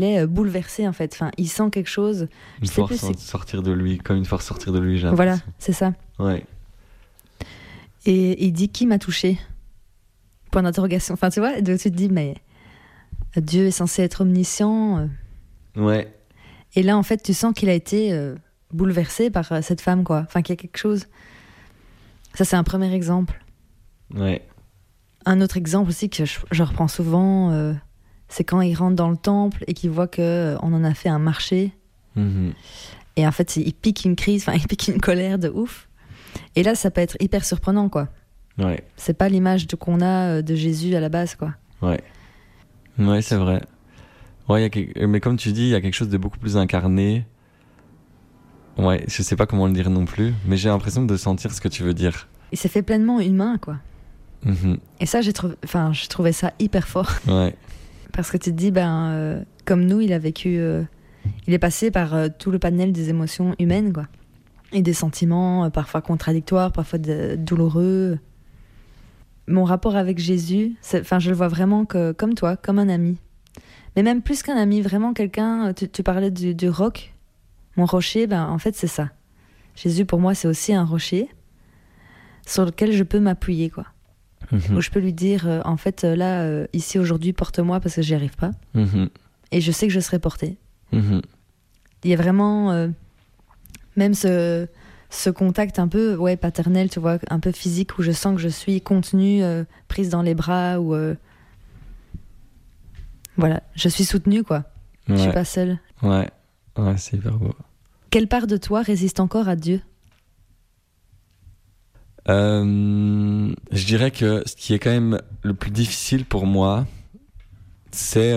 Il est bouleversé en fait. Enfin, il sent quelque chose. Une force sortir de lui, comme une force sortir de lui, j'ai l'impression. Voilà, c'est ça. Ouais. Et il dit qui m'a touché ? Point d'interrogation. Enfin, tu vois, tu te dis, mais Dieu est censé être omniscient. Ouais. Et là, en fait, tu sens qu'il a été bouleversé par cette femme, quoi. Enfin, qu'il y a quelque chose. Ça, c'est un premier exemple. Ouais. Un autre exemple aussi que je reprends souvent, c'est quand il rentre dans le temple et qu'il voit qu'on en a fait un marché. Mm-hmm. Et en fait, il pique une crise, enfin, il pique une colère de ouf. Et là, ça peut être hyper surprenant, quoi. Ouais. C'est pas l'image qu'on a de Jésus à la base, quoi. Ouais. Ouais, c'est vrai. Ouais, mais comme tu dis, il y a quelque chose de beaucoup plus incarné. Ouais, je sais pas comment le dire non plus, mais j'ai l'impression de sentir ce que tu veux dire. Il s'est fait pleinement humain, quoi. Mm-hmm. Et ça, je trouvais ça hyper fort. Ouais. Parce que tu te dis, comme nous, il a vécu... il est passé par tout le panel des émotions humaines, quoi. Et des sentiments parfois contradictoires, parfois douloureux. Mon rapport avec Jésus, je le vois vraiment comme toi, comme un ami. Mais même plus qu'un ami, vraiment quelqu'un... Tu parlais du roc. Mon rocher, en fait, c'est ça. Jésus, pour moi, c'est aussi un rocher sur lequel je peux m'appuyer, quoi. Mm-hmm. Où je peux lui dire, en fait, là, ici, aujourd'hui, porte-moi parce que j'y arrive pas. Mm-hmm. Et je sais que je serai portée. Mm-hmm. Il y a vraiment même ce contact un peu paternel, tu vois, un peu physique, où je sens que je suis contenue, prise dans les bras, ou voilà, je suis soutenue, quoi. Ouais. Je suis pas seule. Ouais, c'est hyper beau. Quelle part de toi résiste encore à Dieu ? Je dirais que ce qui est quand même le plus difficile pour moi, c'est...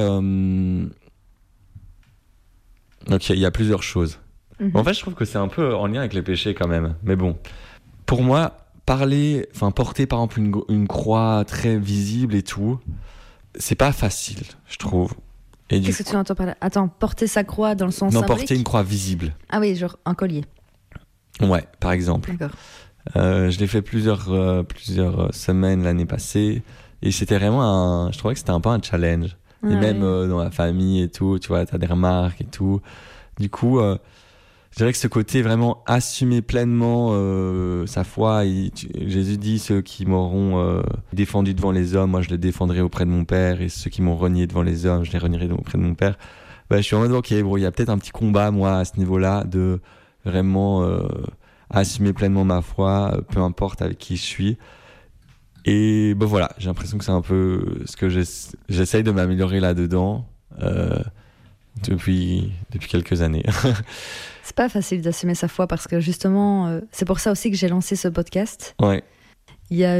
Donc il y a plusieurs choses. Mm-hmm. En fait, je trouve que c'est un peu en lien avec les péchés quand même. Mais bon, pour moi, porter par exemple une croix très visible et tout, c'est pas facile, je trouve. Et Qu'est-ce que tu entends par là ? Attends, porter sa croix dans le sens symbolique ? Non, porter une croix visible. Ah oui, genre un collier. Ouais, par exemple. D'accord. Je l'ai fait plusieurs semaines l'année passée et c'était vraiment je trouvais que c'était un peu un challenge. Ah, et même oui. dans la famille et tout, tu vois, t'as des remarques et tout. Du coup, je dirais que ce côté vraiment assumer pleinement sa foi, Jésus dit, ceux qui m'auront défendu devant les hommes, moi je les défendrai auprès de mon Père, et ceux qui m'ont renié devant les hommes, je les renierai auprès de mon Père. Je suis en mode, ok, bon, il y a peut-être un petit combat, moi, à ce niveau-là, de vraiment assumer pleinement ma foi, peu importe avec qui je suis. Et voilà, j'ai l'impression que c'est un peu ce que j'essaye de m'améliorer là-dedans depuis quelques années. C'est pas facile d'assumer sa foi parce que justement, c'est pour ça aussi que j'ai lancé ce podcast. Ouais. Il y a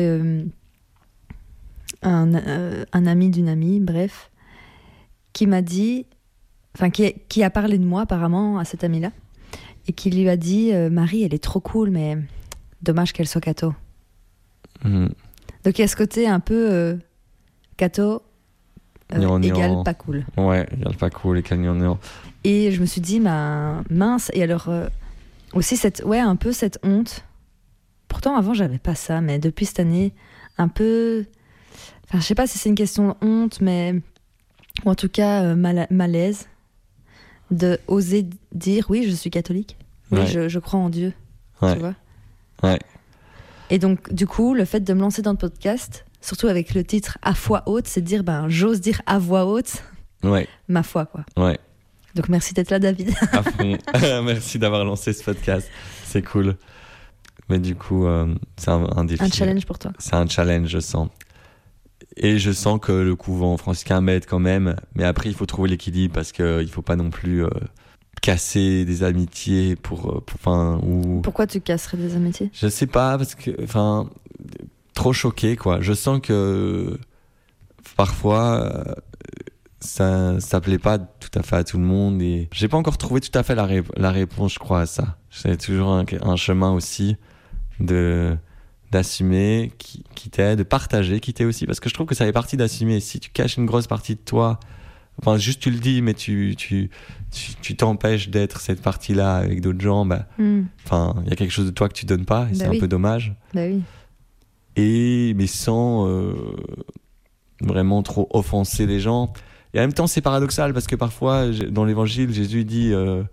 un ami d'une amie, bref, qui m'a dit, enfin qui a parlé de moi apparemment à cette amie-là, et qui lui a dit Marie, elle est trop cool, mais dommage qu'elle soit catho. Mmh. Donc il y a ce côté un peu catho égale pas cool. Ouais, égale pas cool, égale gnangnan. Et je me suis dit, mince, et alors aussi un peu cette honte. Pourtant avant j'avais pas ça, mais depuis cette année, un peu, enfin je sais pas si c'est une question de honte, mais ou en tout cas malaise de oser dire oui, je suis catholique, oui, ouais. je crois en Dieu, ouais. tu vois. Ouais. Et donc du coup, le fait de me lancer dans le podcast, surtout avec le titre à voix haute, c'est de dire j'ose dire à voix haute ma foi, quoi. Ouais. Donc merci d'être là, David. À fond. Merci d'avoir lancé ce podcast, c'est cool. Mais du coup, c'est un défi. Un challenge pour toi. C'est un challenge, je sens. Et je sens que le couvent franciscain m'aide quand même. Mais après, il faut trouver l'équilibre parce qu'il ne faut pas non plus casser des amitiés Pourquoi tu casserais des amitiés ? Je sais pas, parce que... trop choqué, quoi. Je sens que parfois... ça plaît pas tout à fait à tout le monde et j'ai pas encore trouvé tout à fait la réponse, je crois, à ça. C'est toujours un chemin aussi d'assumer qui t'aide, de partager qui t'aide aussi, parce que je trouve que ça fait partie d'assumer. Si tu caches une grosse partie de toi, enfin juste tu le dis mais tu t'empêches d'être cette partie-là avec d'autres gens, enfin il y a quelque chose de toi que tu donnes pas et c'est un peu dommage. Oui. Mais sans vraiment trop offenser les gens. Et en même temps, c'est paradoxal parce que parfois, dans l'évangile, Jésus dit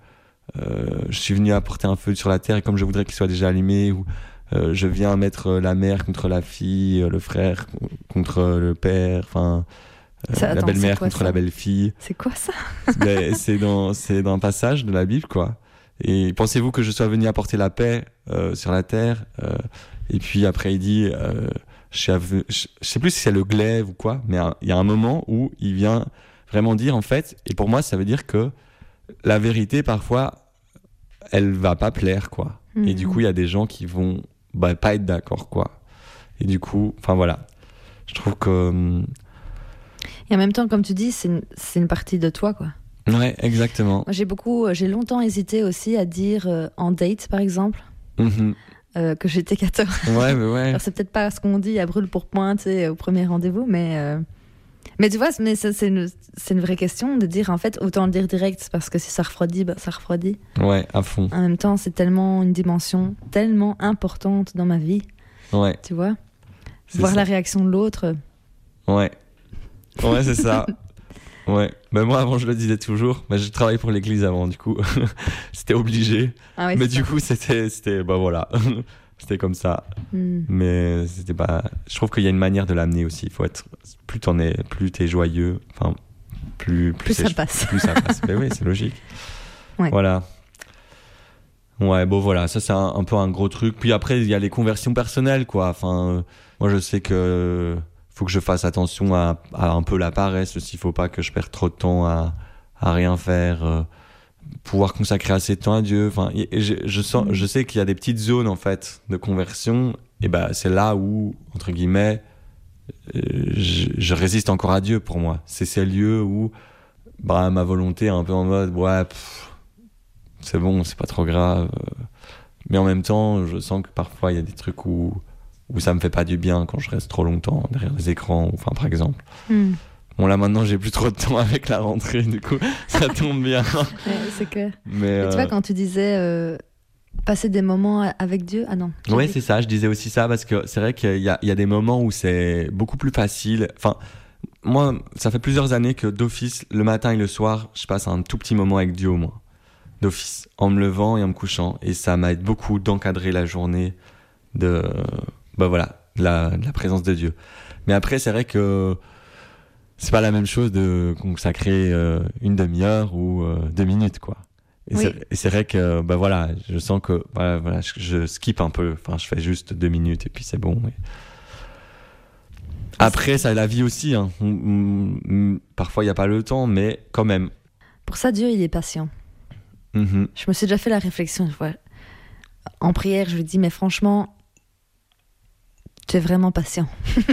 je suis venu apporter un feu sur la terre et comme je voudrais qu'il soit déjà allumé, ou je viens mettre la mère contre la fille, le frère contre le père, enfin la belle-mère contre la belle-fille. C'est quoi ça? C'est dans un passage de la Bible, quoi. Et pensez-vous que je sois venu apporter la paix sur la terre et puis après il dit je sais plus si c'est le glaive ou quoi, mais il y a un moment où il vient vraiment dire en fait, et pour moi ça veut dire que la vérité parfois elle va pas plaire, quoi. Et du coup il y a des gens qui vont pas être d'accord, quoi. Et du coup, enfin voilà, je trouve que et en même temps, comme tu dis, c'est une partie de toi, quoi. Ouais, exactement. Moi, j'ai longtemps hésité aussi à dire en date, par exemple, que j'étais catho. Ouais, mais ouais. Alors, c'est peut-être pas ce qu'on dit à brûle pour point, tu sais, au premier rendez-vous, mais tu vois, c'est une vraie question de dire, en fait, autant le dire direct, parce que si ça refroidit, ça refroidit. Ouais, à fond. En même temps, c'est tellement une dimension tellement importante dans ma vie. Ouais. Tu vois, voir la réaction de l'autre. Ouais. Ouais, c'est ça. Ouais. Ben moi, avant, je le disais toujours. Mais je travaillais pour l'église avant, du coup. C'était obligé. Ah ouais, mais du coup, c'était, voilà. C'était comme ça. Mais c'était pas. Je trouve qu'il y a une manière de l'amener aussi. Il faut être. Plus t'es joyeux. Enfin, plus ça passe. Plus ça passe. Mais oui, c'est logique. Ouais. Voilà. Ouais, bon, voilà. Ça, c'est un peu un gros truc. Puis après, il y a les conversions personnelles, quoi. Enfin, moi, je sais que. Faut que je fasse attention à un peu la paresse aussi. Faut pas que je perde trop de temps à rien faire. Pouvoir consacrer assez de temps à Dieu. Enfin, je sais qu'il y a des petites zones en fait de conversion. Et c'est là où entre guillemets, je résiste encore à Dieu pour moi. C'est ces lieux où ma volonté est un peu en mode c'est bon, c'est pas trop grave. Mais en même temps, je sens que parfois il y a des trucs où ça me fait pas du bien quand je reste trop longtemps derrière les écrans, enfin par exemple. Bon là maintenant j'ai plus trop de temps avec la rentrée, du coup ça tombe bien. Ouais, c'est clair. Mais tu vois, quand tu disais passer des moments avec Dieu, ah non. Ouais, c'est ça, je disais aussi ça parce que c'est vrai qu'il y a des moments où c'est beaucoup plus facile. Enfin, moi ça fait plusieurs années que d'office, le matin et le soir, je passe un tout petit moment avec Dieu au moins. D'office, en me levant et en me couchant. Et ça m'aide beaucoup d'encadrer la journée de la présence de Dieu. Mais après, c'est vrai que c'est pas la même chose de consacrer une demi-heure ou 2 minutes, quoi. Et, oui. C'est vrai que je sens que je skip un peu. Enfin, je fais juste 2 minutes et puis c'est bon. Et... Après, ça la vie aussi. Hein. Parfois, il y a pas le temps, mais quand même. Pour ça, Dieu, il est patient. Je me suis déjà fait la réflexion une fois. En prière, je lui dis, mais franchement, tu es vraiment patient.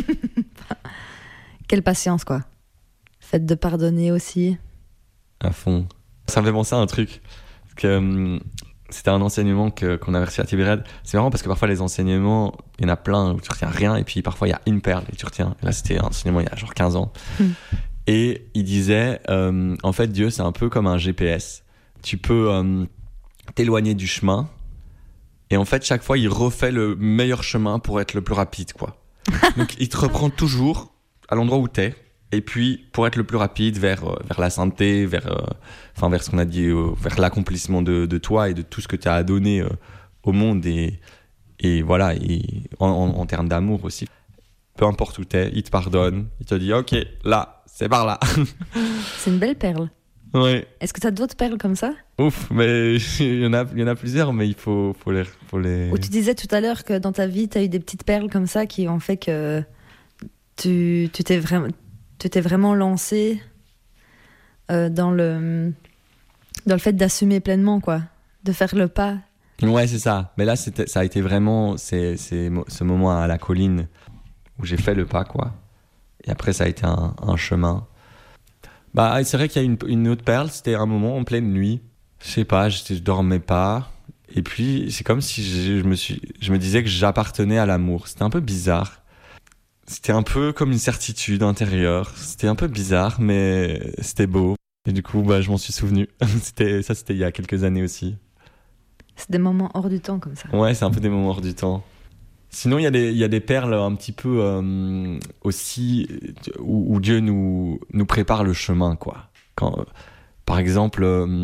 Quelle patience, quoi. Fait de pardonner aussi. À fond. Ça me fait penser à un truc. Que, c'était un enseignement qu'on avait reçu à Tibériade. C'est marrant parce que parfois les enseignements, il y en a plein où tu retiens rien et puis parfois il y a une perle et tu retiens. Et là, c'était un enseignement il y a genre 15 ans. Et il disait, en fait, Dieu, c'est un peu comme un GPS. Tu peux t'éloigner du chemin et en fait, chaque fois, il refait le meilleur chemin pour être le plus rapide, quoi. Donc, il te reprend toujours à l'endroit où t'es. Et puis, pour être le plus rapide vers la sainteté, vers ce qu'on a dit, vers l'accomplissement de toi et de tout ce que tu as à donner au monde et voilà, et en termes d'amour aussi. Peu importe où t'es, il te pardonne, il te dit « Ok, là, c'est par là ». C'est une belle perle. Ouais. Est-ce que tu as d'autres perles comme ça ? Ouf, mais il y en a plusieurs, mais il faut les... Ou tu disais tout à l'heure que dans ta vie, tu as eu des petites perles comme ça qui ont fait que tu t'es vraiment lancé dans le fait d'assumer pleinement, quoi, de faire le pas. Ouais, c'est ça. Mais là, ça a été vraiment ce moment à la colline où j'ai fait le pas, quoi. Et après, ça a été un chemin. C'est vrai qu'il y a une autre perle, c'était un moment en pleine nuit. Je sais pas, je dormais pas. Et puis, c'est comme si je me disais que j'appartenais à l'amour. C'était un peu bizarre. C'était un peu comme une certitude intérieure. C'était un peu bizarre, mais c'était beau. Et du coup, je m'en suis souvenu. C'était il y a quelques années aussi. C'est des moments hors du temps, comme ça. Ouais, c'est un peu des moments hors du temps. Sinon, il y a des perles un petit peu aussi où Dieu nous prépare le chemin, quoi. Quand, par exemple,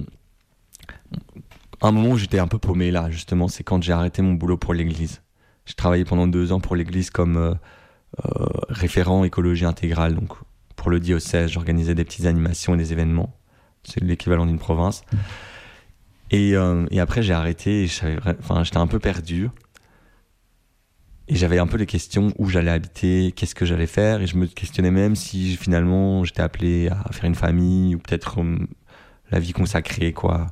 un moment où j'étais un peu paumé là, justement, c'est quand j'ai arrêté mon boulot pour l'église. J'ai travaillé pendant 2 ans pour l'église comme référent écologie intégrale. Donc, pour le diocèse, j'organisais des petites animations et des événements. C'est l'équivalent d'une province. Et après, j'ai arrêté et j'étais un peu perdu. Et j'avais un peu les questions où j'allais habiter, qu'est-ce que j'allais faire. Et je me questionnais même si finalement j'étais appelé à faire une famille ou peut-être la vie consacrée, quoi.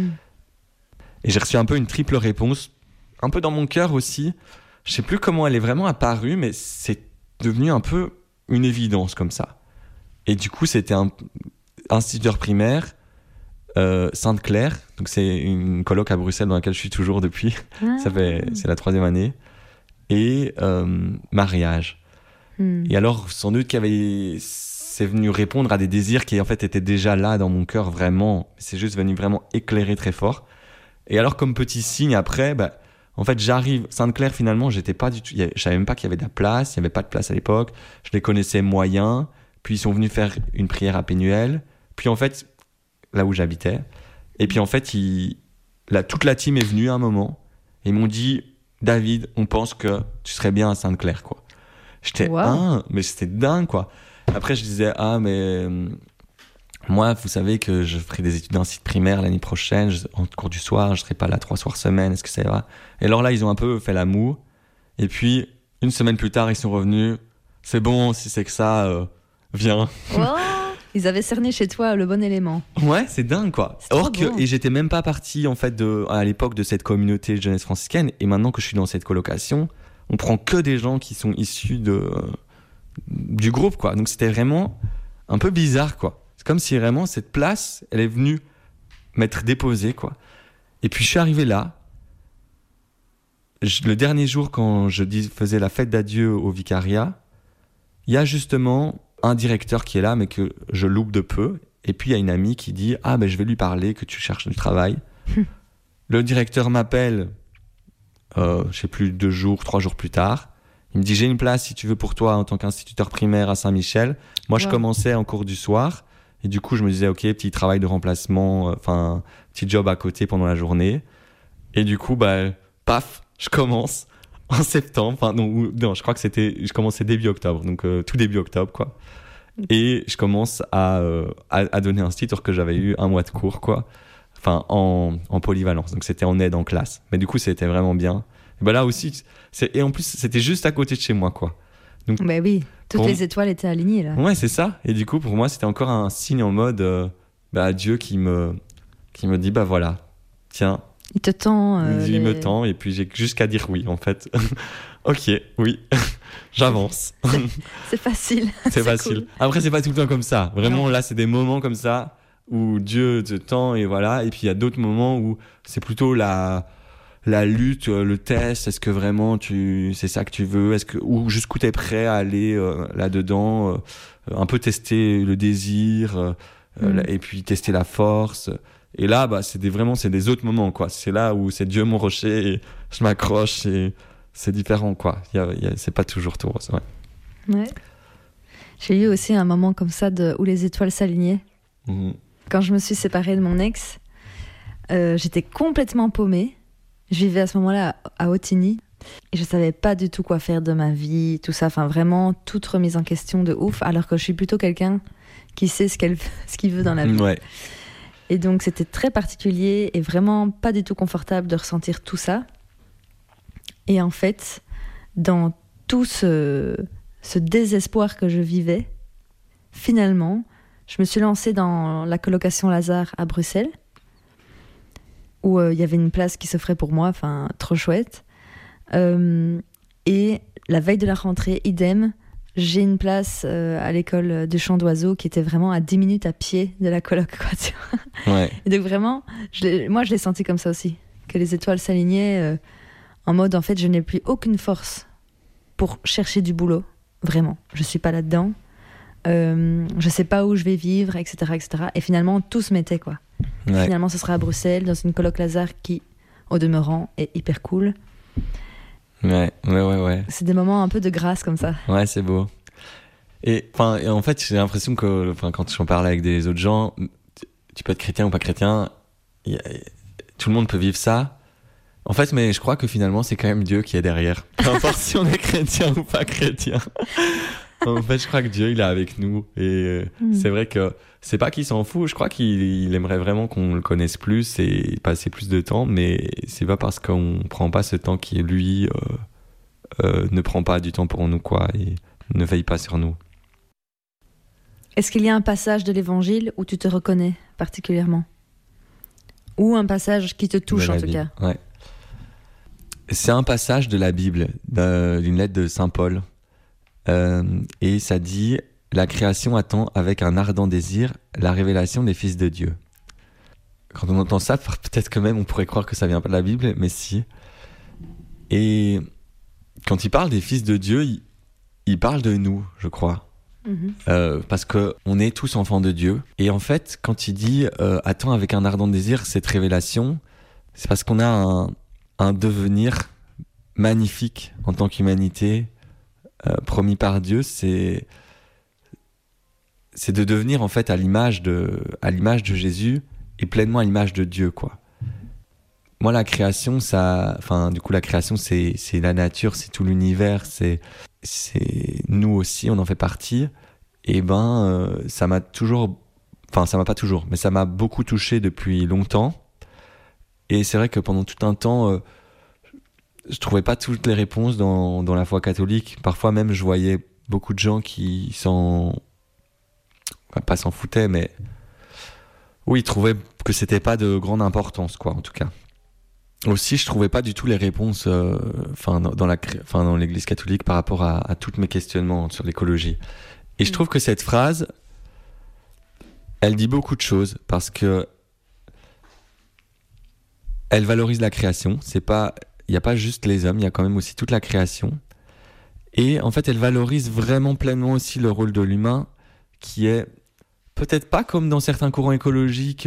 Et j'ai reçu un peu une triple réponse, un peu dans mon cœur aussi. Je sais plus comment elle est vraiment apparue, mais c'est devenu un peu une évidence comme ça. Et du coup, c'était un instituteur primaire, Sainte-Claire. Donc c'est une coloc à Bruxelles dans laquelle je suis toujours depuis. C'est la 3e année. Et mariage. Et alors, sans doute c'est venu répondre à des désirs qui en fait étaient déjà là dans mon cœur vraiment. C'est juste venu vraiment éclairer très fort. Et alors, comme petit signe après, en fait, j'arrive. Sainte-Claire, finalement, j'étais pas du tout. Je savais même pas qu'il y avait de la place. Il y avait pas de place à l'époque. Je les connaissais moyens. Puis ils sont venus faire une prière à Pénuel. Puis en fait, là où j'habitais. Et puis en fait, toute la team est venue à un moment. Et ils m'ont dit, David, on pense que tu serais bien à Sainte-Claire, quoi. J'étais, mais c'était dingue, quoi. Après, je disais, mais moi, vous savez que je ferai des études d'institut primaire l'année prochaine, en cours du soir, je serai pas là 3 soirs semaine, est-ce que ça ira? Et alors là, ils ont un peu fait l'amour. Et puis, 1 semaine plus tard, ils sont revenus. C'est bon, si c'est que ça, viens. Ils avaient cerné chez toi le bon élément. Ouais, c'est dingue, quoi. Et j'étais même pas parti, en fait, à l'époque de cette communauté de jeunesse franciscaine. Et maintenant que je suis dans cette colocation, on prend que des gens qui sont issus du groupe, quoi. Donc c'était vraiment un peu bizarre, quoi. C'est comme si vraiment cette place, elle est venue m'être déposée, quoi. Et puis je suis arrivé là. Le dernier jour, quand je faisais la fête d'adieu au vicariat, il y a justement un directeur qui est là, mais que je loupe de peu. Et puis, il y a une amie qui dit « je vais lui parler, que tu cherches du travail. » Le directeur m'appelle, je sais plus, 2 jours, 3 jours plus tard. Il me dit « J'ai une place, si tu veux, pour toi, en tant qu'instituteur primaire à Saint-Michel. » Moi, je commençais en cours du soir. Et du coup, je me disais « Ok, petit travail de remplacement, petit job à côté pendant la journée. » Et du coup, paf, je commence en septembre. Non, je crois que je commençais début octobre. Donc, tout début octobre, quoi. Et je commence à donner un titre que j'avais eu 1 mois de cours, quoi. Enfin, en polyvalence. Donc, c'était en aide en classe. Mais du coup, c'était vraiment bien. Et là aussi, et en plus, c'était juste à côté de chez moi, quoi. Donc, oui, toutes les étoiles étaient alignées, là. Ouais, c'est ça. Et du coup, pour moi, c'était encore un signe en mode Dieu qui me dit, voilà, tiens. Il te tend. Il me tend, et puis j'ai juste qu'à dire oui, en fait. Ok, oui, j'avance. C'est facile. C'est facile. Cool. Après, c'est pas tout le temps comme ça. Vraiment, là, c'est des moments comme ça où Dieu te tend, et voilà. Et puis, il y a d'autres moments où c'est plutôt la lutte, le test. Est-ce que vraiment c'est ça que tu veux? Ou jusqu'où t'es prêt à aller là-dedans, un peu tester le désir, et puis tester la force. Et là, c'est des autres moments, quoi. C'est là où c'est Dieu mon rocher, et je m'accroche, et c'est différent, quoi. C'est pas toujours tout rose, ouais. J'ai eu aussi un moment comme ça où les étoiles s'alignaient. Quand je me suis séparée de mon ex, j'étais complètement paumée. Je vivais à ce moment-là à Otigny. Et je savais pas du tout quoi faire de ma vie, tout ça. Enfin, vraiment, toute remise en question de ouf. Alors que je suis plutôt quelqu'un qui sait ce qu'il veut dans la vie. Ouais. Et donc, c'était très particulier et vraiment pas du tout confortable de ressentir tout ça. Et en fait, dans tout ce désespoir que je vivais, finalement, je me suis lancée dans la colocation Lazare à Bruxelles, où il y avait une place qui s'offrait pour moi, enfin, trop chouette. Et la veille de la rentrée, idem, j'ai une place à l'école du Chant d'Oiseaux qui était vraiment à 10 minutes à pied de la coloc, quoi, tu vois. Ouais. Et donc vraiment, moi je l'ai senti comme ça aussi, que les étoiles s'alignaient en mode, en fait, je n'ai plus aucune force pour chercher du boulot, vraiment. Je suis pas là-dedans, je sais pas où je vais vivre, etc., etc. Et finalement, tout se mettait, quoi. Ouais. Finalement, ce sera à Bruxelles, dans une coloc Lazare qui, au demeurant, est hyper cool. Ouais. C'est des moments un peu de grâce comme ça. Ouais, c'est beau. Et en fait, j'ai l'impression que quand j'en parle avec des autres gens, tu peux être chrétien ou pas chrétien, tout le monde peut vivre ça. En fait, mais je crois que finalement, c'est quand même Dieu qui est derrière. Peu importe si on est chrétien ou pas chrétien. En fait, je crois que Dieu, il est avec nous. Et c'est vrai que c'est pas qu'il s'en fout. Je crois qu'il aimerait vraiment qu'on le connaisse plus et passer plus de temps. Mais c'est pas parce qu'on prend pas ce temps qui, lui, ne prend pas du temps pour nous, quoi. Et ne veille pas sur nous. Est-ce qu'il y a un passage de l'Évangile où tu te reconnais particulièrement ? Ou un passage qui te touche, en tout cas ? Ouais. C'est un passage de la Bible, d'une lettre de Saint Paul. Et ça dit « La création attend avec un ardent désir la révélation des fils de Dieu ». Quand on entend ça, peut-être que même on pourrait croire que ça vient pas de la Bible, mais si. Et quand il parle des fils de Dieu, il parle de nous, je crois. Parce qu'on est tous enfants de Dieu. Et en fait, quand il dit « attends avec un ardent désir cette révélation », c'est parce qu'on a un devenir magnifique en tant qu'humanité, promis par Dieu. C'est de devenir en fait à l'image de Jésus et pleinement à l'image de Dieu, quoi. Moi, la création, la création, c'est la nature, c'est tout l'univers, c'est nous aussi, on en fait partie. Et ça m'a toujours, ça m'a pas toujours, mais ça m'a beaucoup touché depuis longtemps. Et c'est vrai que pendant tout un temps, je trouvais pas toutes les réponses dans la foi catholique. Parfois même, je voyais beaucoup de gens qui pas s'en foutaient, mais oui, ils trouvaient que c'était pas de grande importance, quoi, en tout cas. Aussi, je trouvais pas du tout les réponses dans l'église catholique par rapport à tous mes questionnements sur l'écologie. Et je trouve que cette phrase, elle dit beaucoup de choses parce que elle valorise la création. Il n'y a pas juste les hommes, il y a quand même aussi toute la création. Et en fait, elle valorise vraiment pleinement aussi le rôle de l'humain qui est peut-être pas comme dans certains courants écologiques,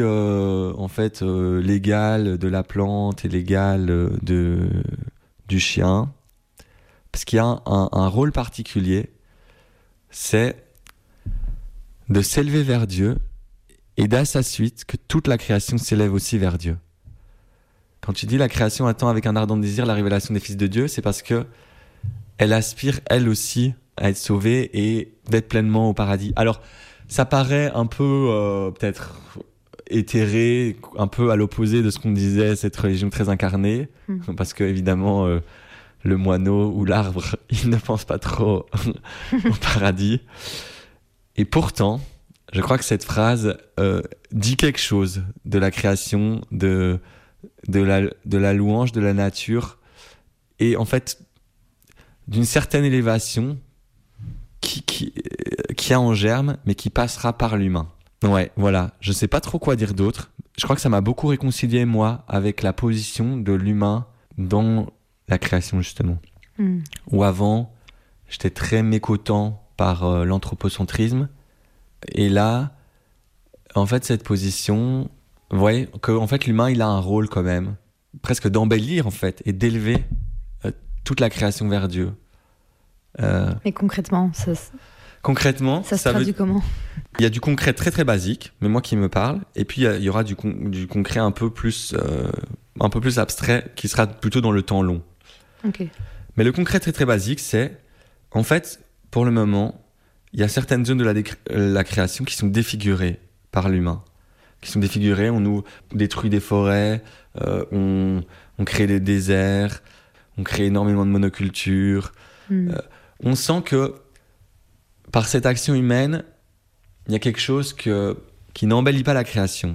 l'égal de la plante et l'égal du chien. Parce qu'il y a un rôle particulier, c'est de s'élever vers Dieu et d'à sa suite que toute la création s'élève aussi vers Dieu. Quand tu dis la création attend avec un ardent désir la révélation des fils de Dieu, c'est parce que elle aspire elle aussi à être sauvée et d'être pleinement au paradis. Alors, ça paraît un peu peut-être éthéré, un peu à l'opposé de ce qu'on disait, cette religion très incarnée, parce que évidemment le moineau ou l'arbre, il ne pense pas trop au paradis. Et pourtant, je crois que cette phrase dit quelque chose de la création, de la louange de la nature, et en fait d'une certaine élévation qui a en germe, mais qui passera par l'humain. Ouais, voilà. Je sais pas trop quoi dire d'autre. Je crois que ça m'a beaucoup réconcilié, moi, avec la position de l'humain dans la création, justement. Où avant, j'étais très mécontent par l'anthropocentrisme. Et là, en fait, cette position, vous voyez, qu'en fait, l'humain, il a un rôle quand même, presque d'embellir, en fait, et d'élever toute la création vers Dieu. Mais concrètement, ça se traduit comment ? Il y a du concret très très basique, mais moi qui me parle, et puis il y aura du concret un peu plus abstrait, qui sera plutôt dans le temps long. Okay. Mais le concret très très basique, c'est, en fait, pour le moment, il y a certaines zones de la création qui sont défigurées par l'humain. Qui sont défigurées, on nous détruit des forêts, on crée des déserts, on crée énormément de monoculture. On sent que par cette action humaine, il y a quelque chose qui n'embellit pas la création.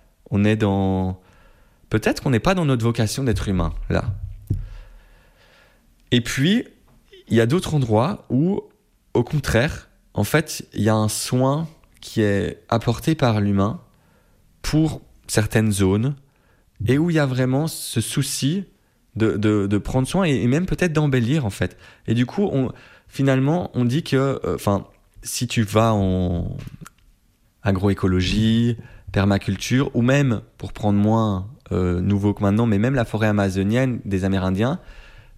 Peut-être qu'on n'est pas dans notre vocation d'être humain, là. Et puis, il y a d'autres endroits où, au contraire, en fait, il y a un soin qui est apporté par l'humain pour certaines zones et où il y a vraiment ce souci de prendre soin et même peut-être d'embellir, en fait. Et du coup, finalement, on dit que, si tu vas en agroécologie, permaculture, ou même, pour prendre moins nouveau que maintenant, mais même la forêt amazonienne des Amérindiens,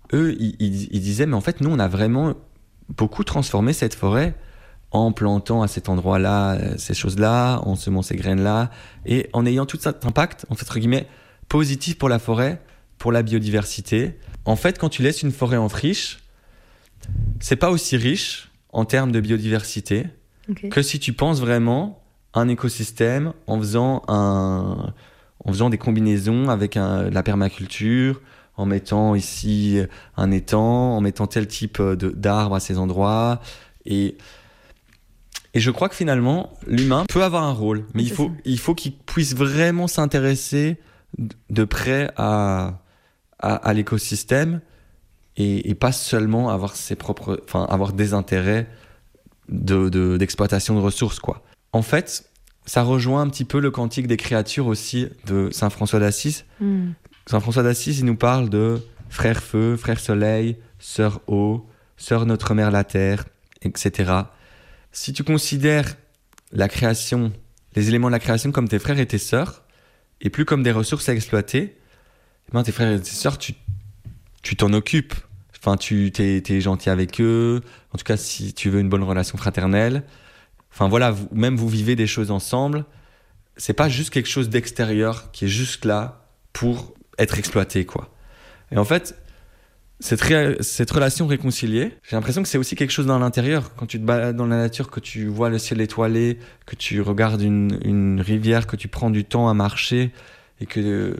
eux, ils disaient, mais en fait, nous, on a vraiment beaucoup transformé cette forêt en plantant à cet endroit-là ces choses-là, en semant ces graines-là, et en ayant tout cet impact, en fait, entre guillemets, positif pour la forêt, pour la biodiversité. En fait, quand tu laisses une forêt en friche, c'est pas aussi riche en termes de biodiversité que si tu penses vraiment un écosystème en faisant des combinaisons avec la permaculture, en mettant ici un étang, en mettant tel type d'arbre à ces endroits. Et je crois que finalement, l'humain peut avoir un rôle, mais il faut qu'il puisse vraiment s'intéresser de près à l'écosystème et pas seulement avoir avoir des intérêts d'exploitation de ressources, quoi. En fait, ça rejoint un petit peu le cantique des créatures aussi de Saint François d'Assise. Saint François d'Assise, il nous parle de frère feu, frère soleil, sœur eau, sœur notre mère la terre, etc. Si tu considères la création, les éléments de la création comme tes frères et tes sœurs, et plus comme des ressources à exploiter, tes frères et tes sœurs, tu t'en occupes. Enfin, t'es gentil avec eux. En tout cas, si tu veux une bonne relation fraternelle. Enfin voilà, vous vivez des choses ensemble. C'est pas juste quelque chose d'extérieur qui est juste là pour être exploité, quoi. Et en fait, cette relation réconciliée, j'ai l'impression que c'est aussi quelque chose dans l'intérieur. Quand tu te balades dans la nature, que tu vois le ciel étoilé, que tu regardes une rivière, que tu prends du temps à marcher et que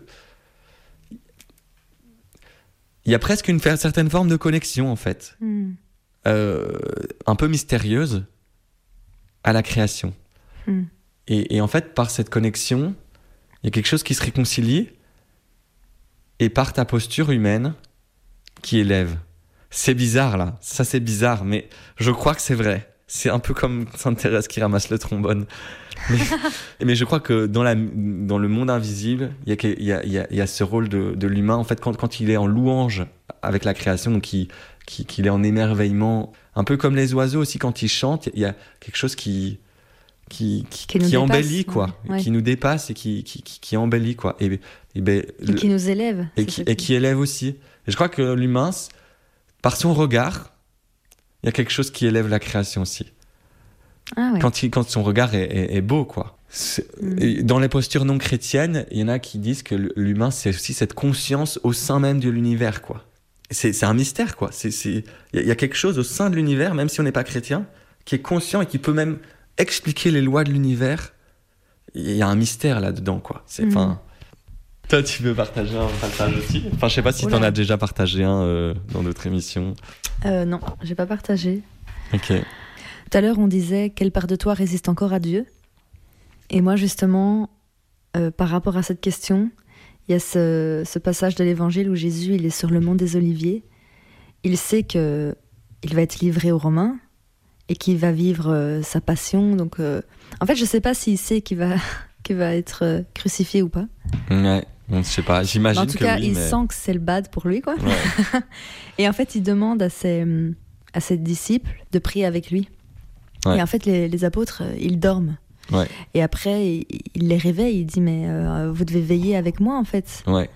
il y a presque une certaine forme de connexion, en fait, un peu mystérieuse à la création. Et en fait, par cette connexion, il y a quelque chose qui se réconcilie et par ta posture humaine qui élève. C'est bizarre, là. Ça, c'est bizarre, mais je crois que c'est vrai. C'est un peu comme Sainte Thérèse qui ramasse le trombone. Mais je crois que dans le monde invisible, il y a ce rôle de l'humain. En fait, quand il est en louange avec la création, donc qu'il est en émerveillement, un peu comme les oiseaux aussi, quand ils chantent, il y a quelque chose qui embellit, quoi, ouais. Qui nous dépasse et qui embellit, quoi. Et qui nous élève. Et qui élève aussi. Et je crois que l'humain, par son regard, il y a quelque chose qui élève la création aussi. Ah ouais. Quand son regard est beau, quoi. Dans les postures non chrétiennes, il y en a qui disent que l'humain, c'est aussi cette conscience au sein même de l'univers, quoi. C'est un mystère, quoi. Il y a quelque chose au sein de l'univers, même si on n'est pas chrétien, qui est conscient et qui peut même expliquer les lois de l'univers. Il y a un mystère là-dedans, quoi. Toi, tu veux partager un passage aussi ? Enfin, je sais pas si t'en as déjà partagé un dans d'autres émissions. Non, j'ai pas partagé. Ok. Tout à l'heure, on disait quelle part de toi résiste encore à Dieu ? Et moi, justement, par rapport à cette question, il y a ce passage de l'Évangile où Jésus, il est sur le mont des Oliviers. Il sait qu'il va être livré aux Romains et qu'il va vivre sa passion. Donc, en fait, je sais pas s'il sait qu'il va être crucifié ou pas. Ouais, je sais pas. J'imagine que oui. En tout cas, il sent que c'est le bad pour lui, quoi. Ouais. Et en fait, il demande à ses disciples de prier avec lui. Ouais. Et en fait, les apôtres, ils dorment. Ouais. Et après, il les réveille, il dit mais vous devez veiller avec moi, en fait. Ouais.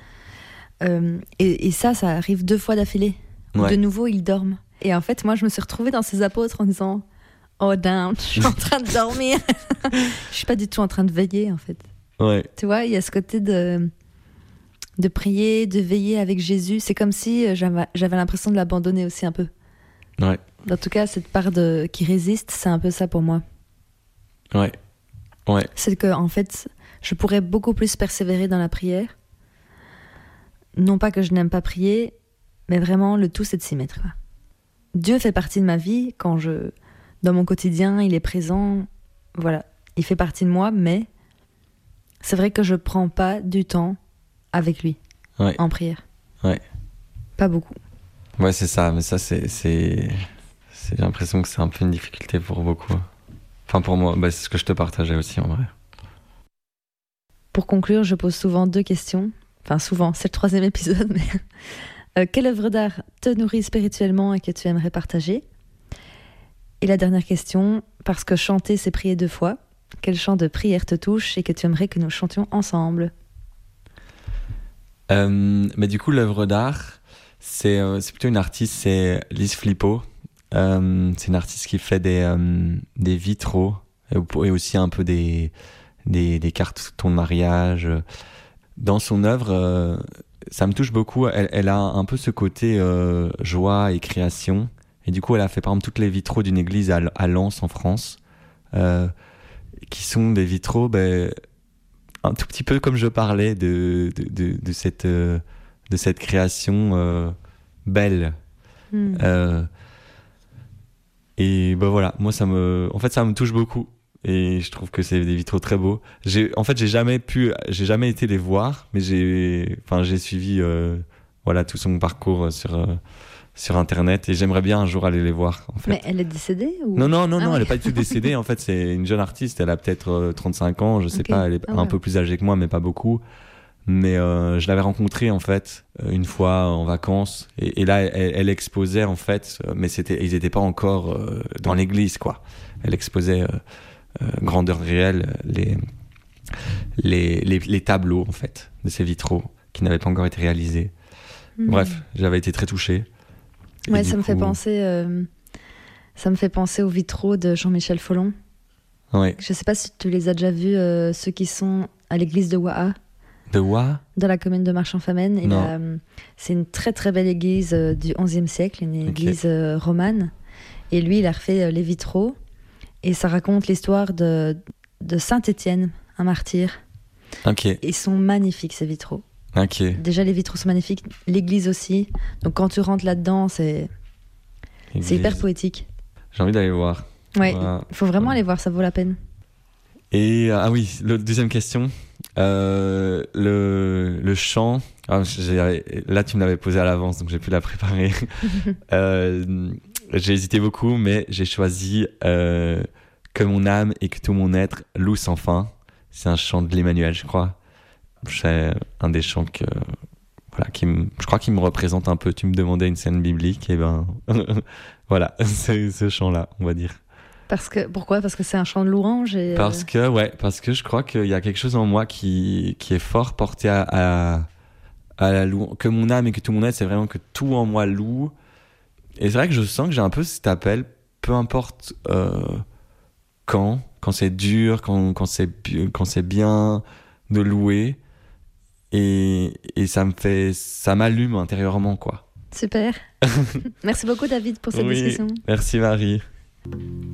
Et ça arrive 2 fois d'affilée. Ouais. De nouveau, ils dorment. Et en fait, moi, je me suis retrouvée dans ces apôtres en disant oh damn, je suis en train de dormir. Je suis pas du tout en train de veiller, en fait. Ouais. Tu vois, il y a ce côté de prier, de veiller avec Jésus. C'est comme si j'avais l'impression de l'abandonner aussi un peu. Ouais. En tout cas, cette part qui résiste, c'est un peu ça pour moi. Ouais. Ouais. C'est que, en fait, je pourrais beaucoup plus persévérer dans la prière. Non pas que je n'aime pas prier, mais vraiment, le tout, c'est de s'y mettre, quoi. Dieu fait partie de ma vie. Dans mon quotidien, il est présent. Voilà, il fait partie de moi, mais c'est vrai que je prends pas du temps avec lui, ouais. En prière. Ouais. Pas beaucoup. Ouais, c'est ça. Mais ça, j'ai l'impression que c'est un peu une difficulté pour beaucoup. Enfin, pour moi, c'est ce que je te partageais aussi, en vrai. Pour conclure, je pose souvent 2 questions. Enfin, souvent, c'est le 3e épisode, mais... quelle œuvre d'art te nourrit spirituellement et que tu aimerais partager ? Et la dernière question, parce que chanter, c'est prier 2 fois. Quel chant de prière te touche et que tu aimerais que nous chantions ensemble ? Mais du coup, l'œuvre d'art, C'est plutôt une artiste, c'est Lise Flippo. C'est une artiste qui fait des vitraux et aussi un peu des cartons de mariage. Dans son œuvre, ça me touche beaucoup. Elle a un peu ce côté joie et création. Et du coup, elle a fait par exemple toutes les vitraux d'une église à Lens en France, qui sont des vitraux un tout petit peu comme je parlais de cette création belle. Et voilà, moi ça me touche beaucoup et je trouve que c'est des vitraux très beaux. J'ai jamais été les voir, mais j'ai suivi tout son parcours sur internet et j'aimerais bien un jour aller les voir en fait. Mais elle est décédée ou... Non, oui. elle est pas du tout décédée. En fait, c'est une jeune artiste, elle a peut-être 35 ans, je sais pas, elle est un peu plus âgée que moi mais pas beaucoup. Mais je l'avais rencontrée en fait une fois en vacances et là elle exposait en fait, mais ils étaient pas encore dans l'église quoi. Elle exposait grandeur réelle les tableaux en fait de ces vitraux qui n'avaient pas encore été réalisés. Bref, j'avais été très touché. Ouais, ça me fait penser aux vitraux de Jean-Michel Folon. Ouais. Je sais pas si tu les as déjà vus, ceux qui sont à l'église de Waha. De Waha ? Dans la commune de Marche-en-Famenne. C'est une très très belle église du XIe siècle, une église romane. Et lui, il a refait les vitraux. Et ça raconte l'histoire de Saint-Étienne, un martyr. Ils sont magnifiques, ces vitraux. Déjà, les vitraux sont magnifiques. L'église aussi. Donc quand tu rentres là-dedans, c'est hyper poétique. J'ai envie d'aller voir. Ouais, il faut vraiment aller voir, ça vaut la peine. Et la deuxième question, le chant. Là, tu me l'avais posé à l'avance, donc j'ai pu la préparer. J'ai hésité beaucoup, mais j'ai choisi Que mon âme et que tout mon être loue sans fin. C'est un chant de l'Emmanuel, je crois. C'est un des chants je crois qu'il me représente un peu. Tu me demandais une scène biblique, et voilà, c'est ce chant-là, on va dire. Pourquoi ? Parce que c'est un chant de louange parce que je crois qu'il y a quelque chose en moi qui est fort porté à la louange. Que mon âme et que tout mon être, c'est vraiment que tout en moi loue. Et c'est vrai que je sens que j'ai un peu cet appel, peu importe quand c'est dur, quand c'est bien de louer. Et ça m'allume intérieurement, quoi. Super. Merci beaucoup, David, pour cette discussion. Merci, Marie.